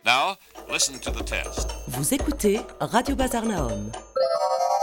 Now, listen to the test. Vous écoutez Radio Bazar Naum.